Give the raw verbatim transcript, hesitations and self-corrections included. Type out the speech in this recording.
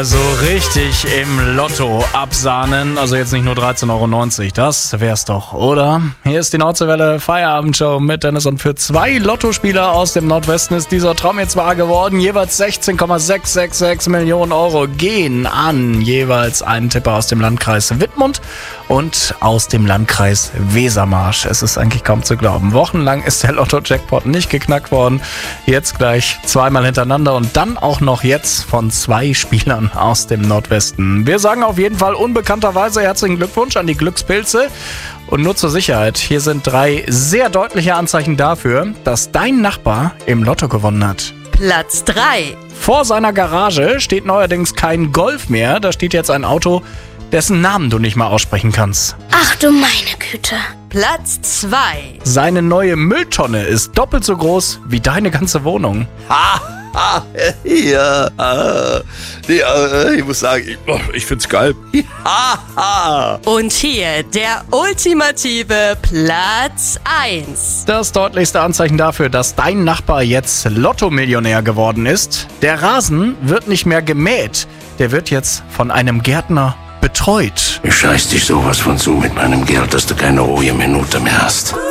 so richtig im Lotto absahnen. Also jetzt nicht nur dreizehn Euro neunzig, das wär's doch, oder? Hier ist die Nordseewelle Feierabendshow mit Dennis, und für zwei Lottospieler aus dem Nordwesten ist dieser Traum jetzt wahr geworden. Jeweils sechzehn Komma sechs sechs sechs Millionen Euro gehen an jeweils einen Tipper aus dem Landkreis Wittmund und aus dem Landkreis Wesermarsch. Es ist eigentlich kaum zu glauben. Wochenlang ist der Lotto-Jackpot nicht geknackt worden. Jetzt gleich zweimal hintereinander und dann auch noch jetzt von zwei Spielern aus dem Nordwesten. Wir sagen auf jeden Fall unbekannterweise herzlichen Glückwunsch an die Glückspilze. Und nur zur Sicherheit, hier sind drei sehr deutliche Anzeichen dafür, dass dein Nachbar im Lotto gewonnen hat. Platz drei. Vor seiner Garage steht neuerdings kein Golf mehr. Da steht jetzt ein Auto, dessen Namen du nicht mal aussprechen kannst. Ach du meine Güte. Platz zwei. Seine neue Mülltonne ist doppelt so groß wie deine ganze Wohnung. Ha, ha, ja, ah, ja, ich muss sagen, ich, oh, ich find's geil. Ha, ha. Und hier der ultimative Platz eins. Das deutlichste Anzeichen dafür, dass dein Nachbar jetzt Lotto-Millionär geworden ist. Der Rasen wird nicht mehr gemäht. Der wird jetzt von einem Gärtner betreut. Ich scheiß dich sowas von zu mit meinem Geld, dass du keine ruhige Minute mehr hast.